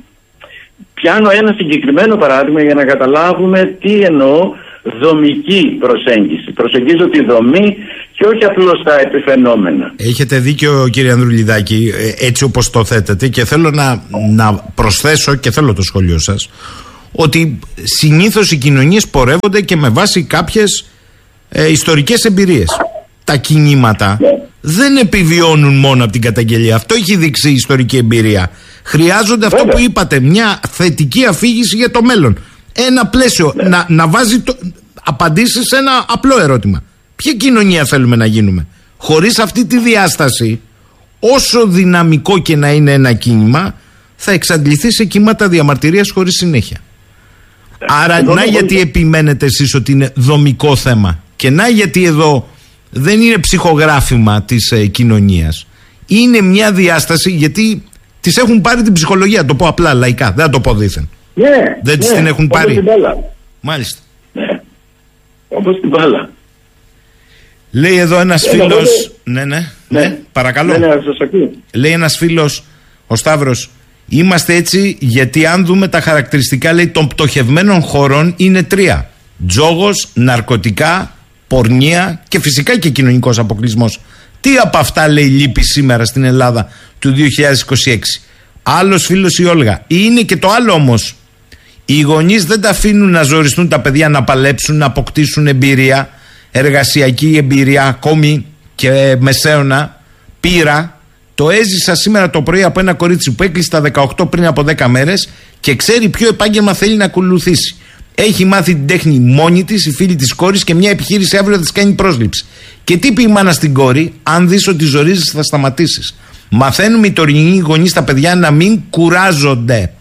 Πιάνω ένα συγκεκριμένο παράδειγμα για να καταλάβουμε τι εννοώ δομική προσέγγιση. Προσεγγίζω τη δομή και όχι απλώς τα επιφαινόμενα. Έχετε δίκιο, κύριε Ανδρουλιδάκη, έτσι όπως το θέτετε, και θέλω να, να προσθέσω, και θέλω το σχόλιο σας, ότι συνήθως οι κοινωνίες πορεύονται και με βάση κάποιες ε, ιστορικές εμπειρίες. Τα κινήματα yeah. δεν επιβιώνουν μόνο από την καταγγελία. Αυτό έχει δείξει η ιστορική εμπειρία. Χρειάζονται αυτό Βέβαια. που είπατε, μια θετική αφήγηση για το μέλλον. ένα πλαίσιο, ναι. να, να βάζει το, απαντήσεις σε ένα απλό ερώτημα. Ποια κοινωνία θέλουμε να γίνουμε? Χωρίς αυτή τη διάσταση, όσο δυναμικό και να είναι ένα κίνημα, θα εξαντληθεί σε κύματα διαμαρτυρίας χωρίς συνέχεια. Ε, Άρα να γιατί πολύ... επιμένετε εσείς ότι είναι δομικό θέμα, και να γιατί εδώ δεν είναι ψυχογράφημα της ε, κοινωνίας. Είναι μια διάσταση, γιατί τις έχουν πάρει την ψυχολογία, το πω απλά λαϊκά, δεν θα το πω δήθεν. Ναι, δεν τις ναι, την έχουν πάρει. Την μπάλα. Μάλιστα. Ναι, όπως την μπάλα. Λέει εδώ ένας ναι, φίλος. Ναι, ναι, ναι, ναι, παρακαλώ. Ναι, ναι, σας ακούω. Λέει ένας φίλος, ο Σταύρος, είμαστε έτσι γιατί αν δούμε τα χαρακτηριστικά, λέει, των πτωχευμένων χωρών είναι τρία. Τζόγος, ναρκωτικά, πορνεία και φυσικά και κοινωνικός αποκλεισμός. Τι από αυτά, λέει, λείπει σήμερα στην Ελλάδα του δύο χιλιάδες είκοσι έξι? Άλλος φίλος, η Όλγα. Είναι και το άλλο όμως. Οι γονείς δεν τα αφήνουν να ζοριστούν τα παιδιά να παλέψουν, να αποκτήσουν εμπειρία, εργασιακή εμπειρία, ακόμη και μεσαίωνα, πείρα. Το έζησα σήμερα το πρωί από ένα κορίτσι που έκλεισε τα δεκαοκτώ πριν από δέκα μέρες και ξέρει ποιο επάγγελμα θέλει να ακολουθήσει. Έχει μάθει την τέχνη μόνη της, η φίλη της κόρης, και μια επιχείρηση αύριο θα της κάνει πρόσληψη. Και τι πει η μάνα στην κόρη? Αν δεις ότι ζορίζεις θα σταματήσεις. Μαθαίνουμε οι τωρινοί γονείς στα παιδιά να μην κουράζονται.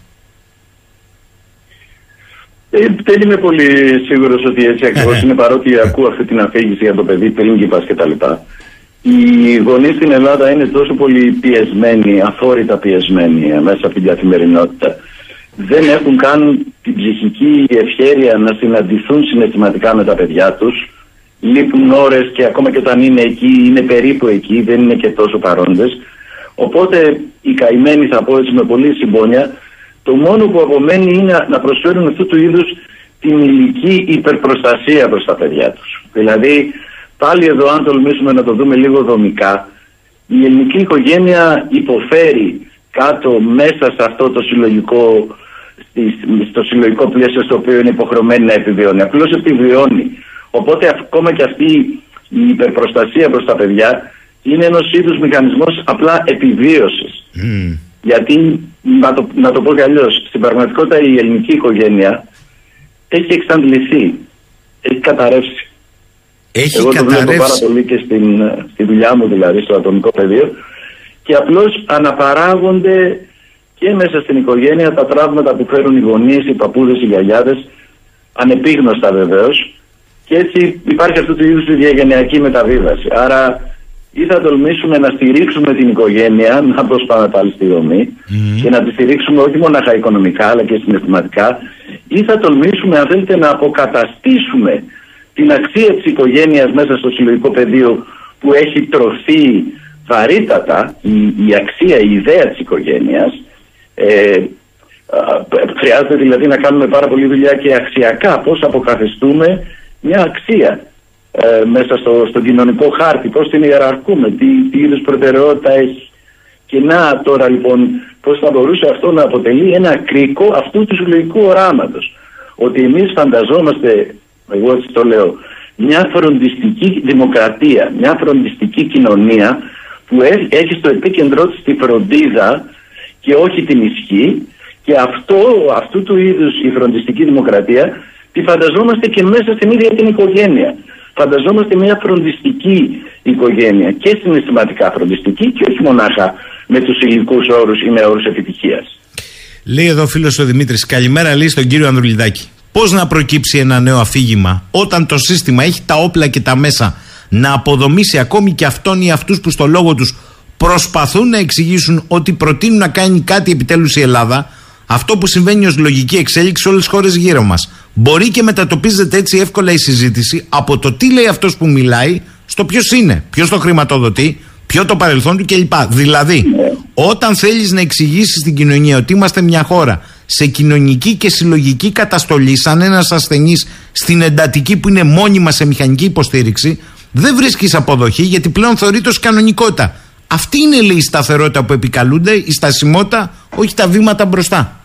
Ε, δεν είμαι πολύ σίγουρος ότι έτσι ακριβώς είναι, παρότι ακούω αυτή την αφήγηση για το παιδί πρίγκιπας κτλ. Οι γονείς στην Ελλάδα είναι τόσο πολύ πιεσμένοι, αφόρητα πιεσμένοι μέσα από την καθημερινότητα. Δεν έχουν καν την ψυχική ευχέρεια να συναντηθούν συναισθηματικά με τα παιδιά τους. Λείπουν ώρες και ακόμα και όταν είναι εκεί, είναι περίπου εκεί, δεν είναι και τόσο παρόντες. Οπότε οι καημένοι, θα πω έτσι με πολύ συμπόνια, το μόνο που απομένει είναι να προσφέρουν αυτού του είδους την ηλική υπερπροστασία προς τα παιδιά τους. Δηλαδή, πάλι εδώ, αν τολμήσουμε να το δούμε λίγο δομικά, η ελληνική οικογένεια υποφέρει κάτω μέσα σε αυτό το συλλογικό, στο συλλογικό πλαίσιο στο οποίο είναι υποχρεωμένη να επιβιώνει. Απλώς επιβιώνει. Οπότε ακόμα και αυτή η υπερπροστασία προς τα παιδιά είναι ένας είδους μηχανισμός απλά επιβίωσης. Mm. Γιατί, να το, να το πω κι αλλιώς, στην πραγματικότητα η ελληνική οικογένεια έχει εξαντληθεί, έχει καταρρεύσει. Έχει Εγώ καταρρεύσει. το βλέπω πάρα πολύ και στην, στη δουλειά μου, δηλαδή στο ατομικό πεδίο, και απλώς αναπαράγονται και μέσα στην οικογένεια τα τραύματα που φέρουν οι γονείς, οι παππούδες, οι γιαγιάδες, ανεπίγνωστα βεβαίως, και έτσι υπάρχει αυτού του είδους η διαγενειακή μεταβίβαση. Άρα ή θα τολμήσουμε να στηρίξουμε την οικογένεια, να προσπάμε πάλι στη δομή, mm. και να τη στηρίξουμε όχι μόνο οικονομικά αλλά και συναισθηματικά, ή θα τολμήσουμε, αν θέλετε, να αποκαταστήσουμε την αξία της οικογένειας μέσα στο συλλογικό πεδίο που έχει τρωθεί βαρύτατα, η, η αξία, η ιδέα της οικογένειας. Ε, χρειάζεται δηλαδή να κάνουμε πάρα πολλή δουλειά και αξιακά, πώς αποκαθιστούμε μια αξία ε, μέσα στο, στο κοινωνικό χάρτη, πώς την ιεραρχούμε, τι, τι είδους προτεραιότητα έχει. Και να τώρα λοιπόν πώς θα μπορούσε αυτό να αποτελεί ένα κρίκο αυτού του συλλογικού οράματος. Ότι εμείς φανταζόμαστε, εγώ έτσι το λέω, μια φροντιστική δημοκρατία, μια φροντιστική κοινωνία που έχει στο επίκεντρό της τη φροντίδα και όχι την ισχύ, και αυτό, αυτού του είδους η φροντιστική δημοκρατία τη φανταζόμαστε και μέσα στην ίδια την οικογένεια. Φανταζόμαστε μια φροντιστική οικογένεια, και συναισθηματικά φροντιστική και όχι μονάχα με τους υλικούς όρους ή με όρους επιτυχίας. Λέει εδώ ο φίλος ο Δημήτρης, καλημέρα, λέει στον κύριο Ανδρουλιδάκη. Πώς να προκύψει ένα νέο αφήγημα όταν το σύστημα έχει τα όπλα και τα μέσα να αποδομήσει ακόμη και αυτόν ή αυτούς που στο λόγο τους προσπαθούν να εξηγήσουν ότι προτείνουν να κάνει κάτι επιτέλους η Ελλάδα, αυτό που συμβαίνει ως λογική εξέλιξη σε όλες τις χώρες γύρω μας. Μπορεί και μετατοπίζεται έτσι εύκολα η συζήτηση από το τι λέει αυτός που μιλάει στο ποιος είναι, ποιος το χρηματοδοτεί, ποιο το παρελθόν του κλπ. Δηλαδή, όταν θέλεις να εξηγήσεις στην κοινωνία ότι είμαστε μια χώρα σε κοινωνική και συλλογική καταστολή, σαν ένας ασθενής στην εντατική που είναι μόνιμα σε μηχανική υποστήριξη, δεν βρίσκεις αποδοχή, γιατί πλέον θεωρείται ως κανονικότητα. Αυτή είναι, λέει, η σταθερότητα που επικαλούνται, η στασιμότητα, όχι τα βήματα μπροστά.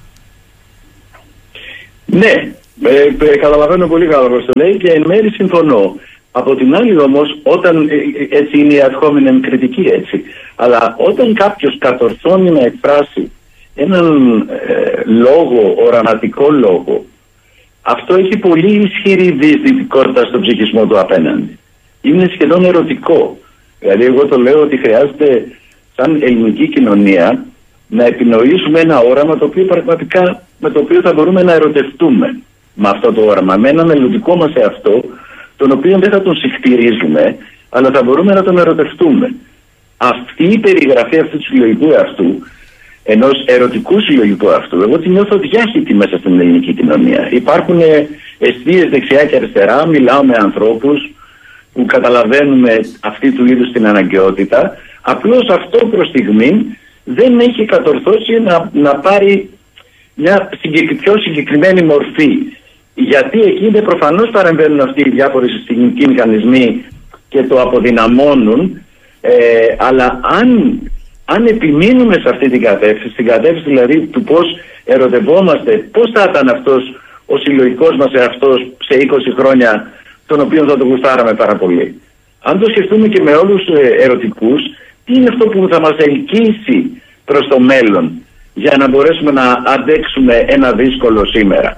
Ναι, ε, ε, καταλαβαίνω πολύ καλά πώς το λέει και εν μέρει συμφωνώ. Από την άλλη όμως, όταν ε, έτσι είναι η ad hominem κριτική, έτσι, αλλά όταν κάποιος κατορθώνει να εκφράσει έναν ε, λόγο, οραματικό λόγο, αυτό έχει πολύ ισχυρή διαισθητικότητα στο ψυχισμό του απέναντι. Είναι σχεδόν ερωτικό. Δηλαδή εγώ το λέω ότι χρειάζεται σαν ελληνική κοινωνία να επινοήσουμε ένα όραμα το οποίο πραγματικά, με το οποίο θα μπορούμε να ερωτευτούμε με αυτό το όραμα, με ένα μελλοντικό μας εαυτό, τον οποίο δεν θα τον συχτηρίζουμε, αλλά θα μπορούμε να τον ερωτευτούμε. Αυτή η περιγραφή αυτού του συλλογικού εαυτού, ενός ερωτικού συλλογικού εαυτού, εγώ τη νιώθω διάχυτη μέσα στην ελληνική κοινωνία. Υπάρχουν εστίες δεξιά και αριστερά, μιλάω με ανθρώπους που καταλαβαίνουμε αυτή του είδους την αναγκαιότητα. Απλώς αυτό προς στιγμή δεν έχει κατορθώσει να, να πάρει μια πιο συγκεκριμένη μορφή. Γιατί εκεί είναι προφανώς παρεμβαίνουν αυτοί οι διάφοροι συστημικοί μηχανισμοί και το αποδυναμώνουν, ε, αλλά αν, αν επιμείνουμε σε αυτή την κατεύθυνση, στην κατεύθυνση δηλαδή του πώς ερωτευόμαστε, πώς θα ήταν αυτός ο συλλογικός μας εαυτός σε είκοσι χρόνια, τον οποίο θα τον γουστάραμε πάρα πολύ. Αν το σκεφτούμε και με όλους ε, ερωτικούς, τι είναι αυτό που θα μας ελκύσει προς το μέλλον για να μπορέσουμε να αντέξουμε ένα δύσκολο σήμερα.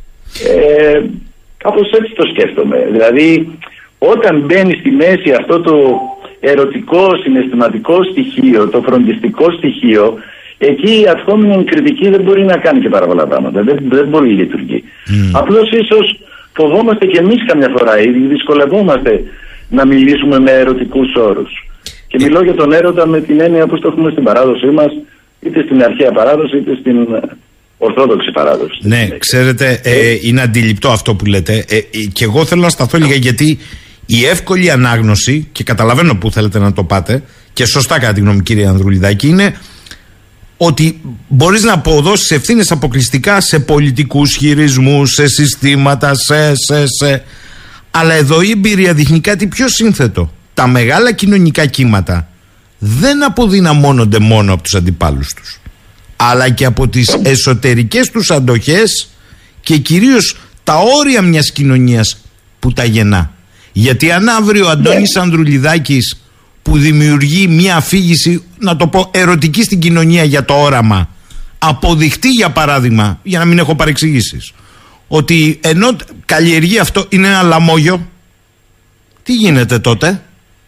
Ε, κάπως έτσι το σκέφτομαι. Δηλαδή όταν μπαίνει στη μέση αυτό το ερωτικό συναισθηματικό στοιχείο, το φροντιστικό στοιχείο, εκεί η αρχόμενη κριτική δεν μπορεί να κάνει και πάρα πολλά πράγματα. Δεν, δεν μπορεί να λειτουργεί. Mm. Απλώς ίσως φοβόμαστε και εμείς καμιά φορά ή δυσκολευόμαστε να μιλήσουμε με ερωτικούς όρους. Και μιλώ για τον έρωτα με την έννοια που το έχουμε στην παράδοσή μας, είτε στην αρχαία παράδοση είτε στην ορθόδοξη παράδοση. Ναι, ξέρετε, ε, είναι αντιληπτό αυτό που λέτε. Ε, και εγώ θέλω να σταθώ λίγα, γιατί η εύκολη ανάγνωση, και καταλαβαίνω που θέλετε να το πάτε, και σωστά κατά τη γνώμη κύριε Ανδρουλιδάκη, είναι ότι μπορείς να αποδώσεις ευθύνες αποκλειστικά σε πολιτικούς χειρισμούς, σε συστήματα, σε, σε, σε. Αλλά εδώ η εμπειρία δείχνει κάτι πιο σύνθετο. Τα μεγάλα κοινωνικά κύματα δεν αποδυναμώνονται μόνο από τους αντιπάλους τους, αλλά και από τις εσωτερικές τους αντοχές και κυρίως τα όρια μιας κοινωνίας που τα γεννά. Γιατί αν αύριο ο Αντώνης Ανδρουλιδάκης, που δημιουργεί μια αφήγηση, να το πω, ερωτική στην κοινωνία για το όραμα, αποδειχτεί για παράδειγμα, για να μην έχω παρεξηγήσεις, ότι ενώ καλλιεργεί αυτό είναι ένα λαμόγιο, τι γίνεται τότε?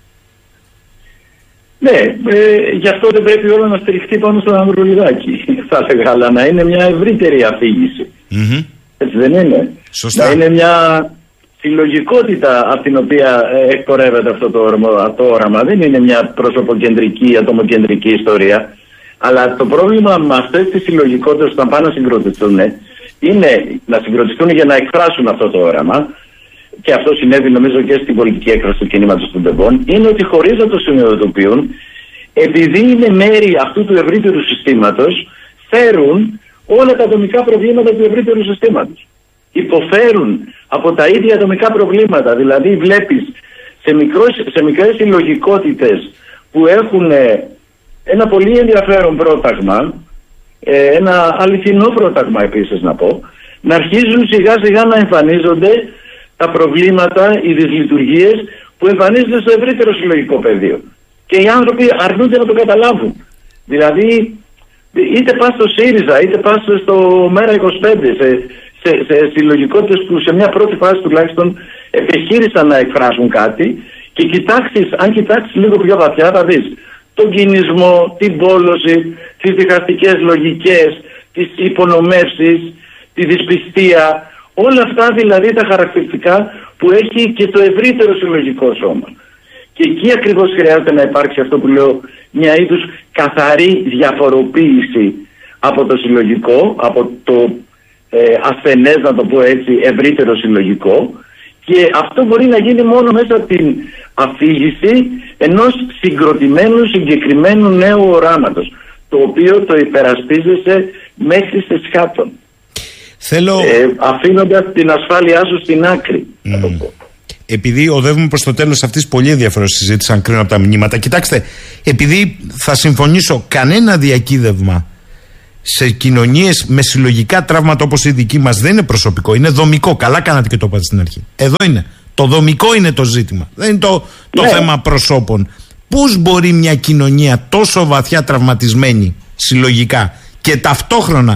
Ναι, ε, γι' αυτό δεν πρέπει όλο να στηριχτεί πάνω στον Ανδρουλιδάκη, θα έλεγα, αλλά να είναι μια ευρύτερη αφήγηση. Mm-hmm. Έτσι δεν είναι? Σωστά. Να είναι μια συλλογικότητα από την οποία ε, εκπορεύεται αυτό το, όραμα, το όραμα. Δεν είναι μια προσωποκεντρική, ατομοκεντρική ιστορία. Αλλά το πρόβλημα με αυτές τις συλλογικότητες όταν πάνε να συγκροτηθούν είναι να συγκροτηθούν για να εκφράσουν αυτό το όραμα. Και αυτό συνέβη νομίζω και στην πολιτική έκφραση του κινήματος των τεμπών, είναι ότι χωρίς να το συνειδητοποιούν, επειδή είναι μέρη αυτού του ευρύτερου συστήματος, φέρουν όλα τα ατομικά προβλήματα του ευρύτερου συστήματος. Υποφέρουν από τα ίδια ατομικά προβλήματα. Δηλαδή βλέπεις σε, μικρός, σε μικρές συλλογικότητες που έχουν ένα πολύ ενδιαφέρον πρόταγμα, ένα αληθινό πρόταγμα επίσης να πω, να αρχίζουν σιγά σιγά να εμφανίζονται τα προβλήματα, οι δυσλειτουργίες που εμφανίζονται στο ευρύτερο συλλογικό πεδίο. Και οι άνθρωποι αρνούνται να το καταλάβουν. Δηλαδή, είτε πας στο ΣΥΡΙΖΑ, είτε πας στο ΜΕΡΑ είκοσι πέντε, σε, σε, σε συλλογικότητες που σε μια πρώτη φάση τουλάχιστον επιχείρησαν να εκφράσουν κάτι, και κοιτάξεις, αν κοιτάξεις λίγο πιο βαθιά, θα δεις τον κινησμό, την πόλωση, τις διχαστικές λογικές, τις υπονομεύσεις, τη δυσπιστία. Όλα αυτά δηλαδή τα χαρακτηριστικά που έχει και το ευρύτερο συλλογικό σώμα. Και εκεί ακριβώς χρειάζεται να υπάρξει αυτό που λέω, μια είδους καθαρή διαφοροποίηση από το συλλογικό, από το ε, ασθενές, να το πω έτσι, ευρύτερο συλλογικό, και αυτό μπορεί να γίνει μόνο μέσα από την αφήγηση ενός συγκροτημένου, συγκεκριμένου νέου οράματος, το οποίο το υπερασπίζεσαι μέχρι σε σκάτων. Θέλω... Ε, αφήνοντας την ασφάλειά σου στην άκρη, mm. να το πω. Επειδή οδεύουμε προς το τέλος αυτής της πολύ ενδιαφέρουσας συζήτησης, αν κρίνω από τα μηνύματα, κοιτάξτε, επειδή θα συμφωνήσω, κανένα διακύδευμα σε κοινωνίες με συλλογικά τραύματα όπως η δική μας δεν είναι προσωπικό, είναι δομικό. Καλά κάνατε και το είπατε στην αρχή. Εδώ είναι. Το δομικό είναι το ζήτημα. Δεν είναι το, το ναι. θέμα προσώπων. Πώς μπορεί μια κοινωνία τόσο βαθιά τραυματισμένη συλλογικά και ταυτόχρονα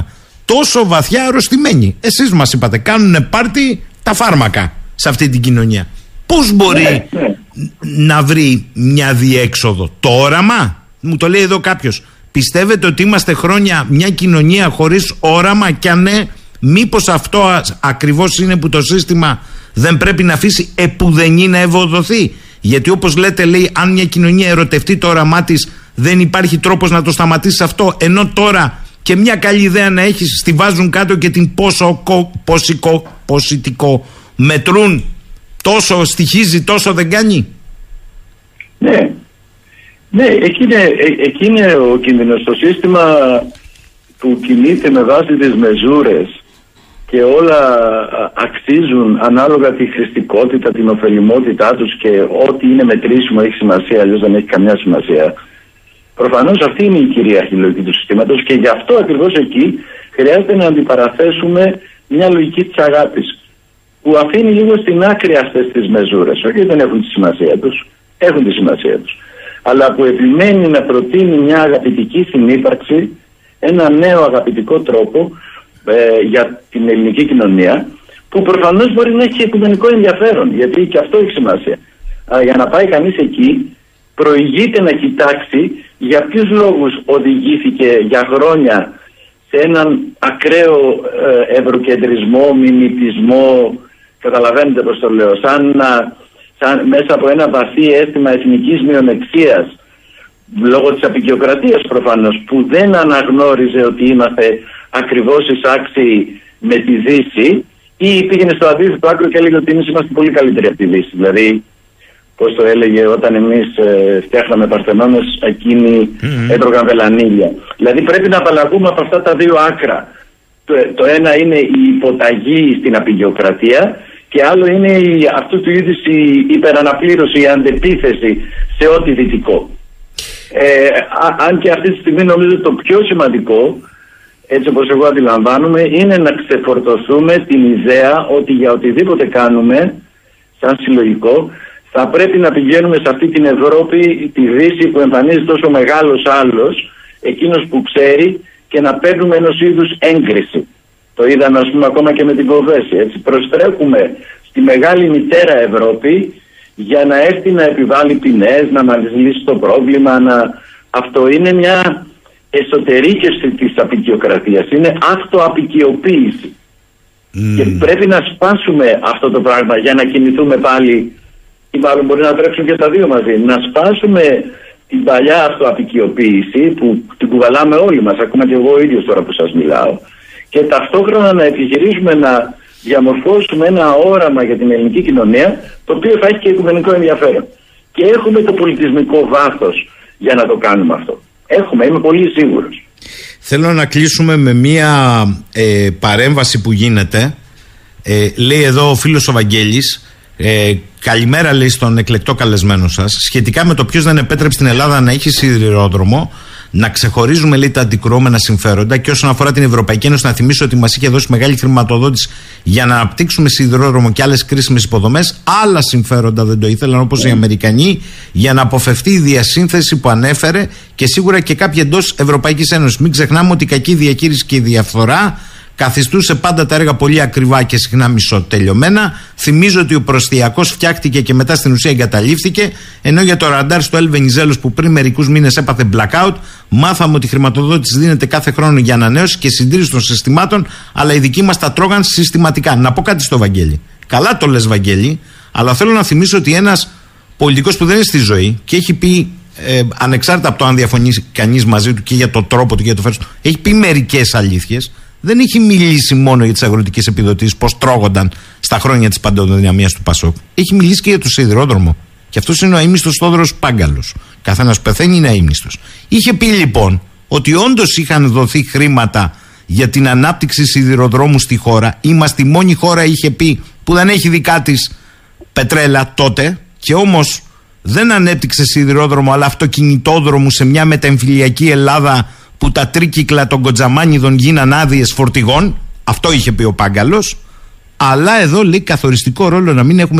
τόσο βαθιά αρρωστημένοι. Εσείς μας είπατε, κάνουν πάρτι τα φάρμακα σε αυτή την κοινωνία. Πώς μπορεί ναι, ναι. να βρει μια διέξοδο? Το όραμα, μου το λέει εδώ κάποιος. Πιστεύετε ότι είμαστε χρόνια μια κοινωνία χωρίς όραμα? Και αν ναι, μήπως αυτό ακριβώς είναι που το σύστημα δεν πρέπει να αφήσει επουδενή να ευοδοθεί? Γιατί όπως λέτε, λέει, αν μια κοινωνία ερωτευτεί το όραμά της, δεν υπάρχει τρόπος να το σταματήσει αυτό. Ενώ τώρα και μια καλή ιδέα να έχεις, στη βάζουν κάτω και την πόσο ποσικό, ποσιτικό μετρούν. Τόσο στοιχίζει, τόσο δεν κάνει. Ναι. Ναι, εκεί είναι, εκεί είναι ο κίνδυνος. Το σύστημα που κινείται με βάση τις μεζούρες και όλα αξίζουν ανάλογα τη χρηστικότητα, την ωφελημότητά τους και ό,τι είναι μετρήσιμο έχει σημασία, αλλιώς δεν έχει καμιά σημασία. Προφανώς αυτή είναι η κυρίαρχη λογική του συστήματος και γι' αυτό ακριβώς εκεί χρειάζεται να αντιπαραθέσουμε μια λογική της αγάπης που αφήνει λίγο στην άκρη αυτές τις μεζούρες. Όχι, δεν έχουν τη σημασία τους, έχουν τη σημασία τους, αλλά που επιμένει να προτείνει μια αγαπητική συνύπαρξη, ένα νέο αγαπητικό τρόπο ε, για την ελληνική κοινωνία, που προφανώς μπορεί να έχει οικουμενικό ενδιαφέρον, γιατί και αυτό έχει σημασία. Α, για να πάει κανείς εκεί, προηγείται να κοιτάξει για ποιους λόγους οδηγήθηκε για χρόνια σε έναν ακραίο ε, ευρωκεντρισμό, μιμητισμό, καταλαβαίνετε πώς το λέω, σαν, σαν μέσα από ένα βαθύ αίσθημα εθνικής μειονεξίας, λόγω της αποικιοκρατίας προφανώς, που δεν αναγνώριζε ότι είμαστε ακριβώς εισάξιοι με τη Δύση, ή πήγαινε στο αντίθετο άκρο και έλεγε ότι εμείς είμαστε πολύ καλύτεροι από τη Δύση. Δηλαδή, πώς το έλεγε, όταν εμείς ε, φτιάχναμε Παρθενώνες, εκείνοι mm-hmm. έτρωγαν βελανίλια. Δηλαδή πρέπει να απαλλαγούμε από αυτά τα δύο άκρα. Το, το ένα είναι η υποταγή στην αποικιοκρατία και άλλο είναι η, αυτού του είδους η υπεραναπλήρωση, η αντεπίθεση σε ό,τι δυτικό. Ε, α, αν και αυτή τη στιγμή νομίζω το πιο σημαντικό, έτσι όπως εγώ αντιλαμβάνομαι, είναι να ξεφορτωθούμε την ιδέα ότι για οτιδήποτε κάνουμε σαν συλλογικό θα πρέπει να πηγαίνουμε σε αυτή την Ευρώπη, τη Δύση που εμφανίζει τόσο μεγάλος άλλος, εκείνος που ξέρει, και να παίρνουμε ενός είδους έγκριση. Το είδαμε ας πούμε ακόμα και με την Κοβέση. Έτσι προστρέχουμε στη μεγάλη μητέρα Ευρώπη για να έρθει να επιβάλλει ποινές, να μας λύσει το πρόβλημα. Να... Αυτό είναι μια εσωτερήκευση της αποικιοκρατίας. Είναι αυτοαπικιοποίηση. Mm. Και πρέπει να σπάσουμε αυτό το πράγμα για να κινηθούμε πάλι, ή μάλλον μπορεί να τρέξουν και τα δύο μαζί. Να σπάσουμε την παλιά αυτοαπικιοποίηση που την κουβαλάμε όλοι μας, ακόμα και εγώ ο ίδιος τώρα που σας μιλάω, και ταυτόχρονα να επιχειρήσουμε να διαμορφώσουμε ένα όραμα για την ελληνική κοινωνία, το οποίο θα έχει και οικουμενικό ενδιαφέρον. Και έχουμε το πολιτισμικό βάθος για να το κάνουμε αυτό. Έχουμε, είμαι πολύ σίγουρος. Θέλω να κλείσουμε με μία ε, παρέμβαση που γίνεται. Ε, λέει εδώ ο φίλος ο Βαγγέλης, ε, καλημέρα, λέει, στον εκλεκτό καλεσμένο σας, σχετικά με το ποιος δεν επέτρεψε στην Ελλάδα να έχει σιδηρόδρομο, να ξεχωρίζουμε, λέει, τα αντικρουόμενα συμφέροντα. Και όσον αφορά την Ευρωπαϊκή Ένωση, να θυμίσω ότι μας είχε δώσει μεγάλη χρηματοδότηση για να αναπτύξουμε σιδηρόδρομο και άλλες κρίσιμες υποδομές. Άλλα συμφέροντα δεν το ήθελαν, όπως οι Αμερικανοί, για να αποφευθεί η διασύνθεση που ανέφερε, και σίγουρα και κάποιοι εντός Ευρωπαϊκής Ένωσης. Μην ξεχνάμε ότι η κακή διαχείριση και η διαφθορά καθιστούσε πάντα τα έργα πολύ ακριβά και συχνά μισοτελειωμένα. Θυμίζω ότι ο προστιακός φτιάχτηκε και μετά στην ουσία εγκαταλείφθηκε, ενώ για το ραντάρ στο Ελ Βενιζέλος που πριν μερικούς μήνες έπαθε blackout, μάθαμε ότι η χρηματοδότηση δίνεται κάθε χρόνο για ανανέωση και συντήρηση των συστημάτων, αλλά οι δικοί μας τα τρώγαν συστηματικά. Να πω κάτι στο Βαγγέλη. Καλά το λες, Βαγγέλη, αλλά θέλω να θυμίσω ότι ένας πολιτικός που δεν είναι στη ζωή και έχει πει, ε, ανεξάρτητα από το αν διαφωνεί κανείς μαζί του και για το τρόπο του και για το φέρος του, έχει πει μερικές αλήθειες. Δεν έχει μιλήσει μόνο για τις αγροτικές επιδοτήσεις, πώς τρώγονταν στα χρόνια της παντοδυναμίας του Πασόκ. Έχει μιλήσει και για το σιδηρόδρομο. Και αυτός είναι ο αείμνηστος Θόδωρος Πάγκαλος. Καθένας που πεθαίνει είναι αείμνηστος. Είχε πει λοιπόν ότι όντως είχαν δοθεί χρήματα για την ανάπτυξη σιδηροδρόμου στη χώρα. Είμαστε η μόνη χώρα, είχε πει, που δεν έχει δικά της πετρέλα τότε, και όμως δεν ανέπτυξε σιδηρόδρομο αλλά αυτοκινητόδρομο σε μια μεταεμφυλιακή Ελλάδα που τα τρίκυκλα των Κοντζαμάνιδων γίναν άδειες φορτηγών. Αυτό είχε πει ο Πάγκαλος. Αλλά εδώ λέει καθοριστικό ρόλο να μην έχουμε